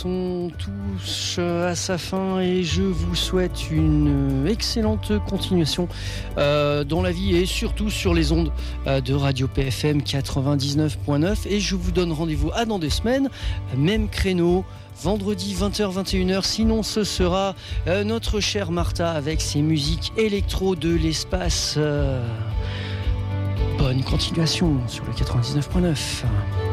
On touche à sa fin et je vous souhaite une excellente continuation dans la vie et surtout sur les ondes de Radio PFM 99.9 et je vous donne rendez-vous à dans 2 semaines, même créneau, vendredi 20h-21h, sinon ce sera notre chère Martha avec ses musiques électro de l'espace. Bonne continuation sur le 99.9.